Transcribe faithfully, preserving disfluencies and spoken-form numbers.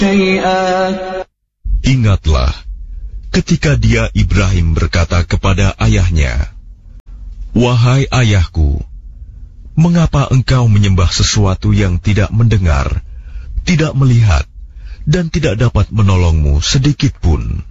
شيئا. Ingatlah ketika dia Ibrahim berkata kepada ayahnya, "Wahai ayahku, mengapa engkau menyembah sesuatu yang tidak mendengar, tidak melihat, dan tidak dapat menolongmu sedikit pun?"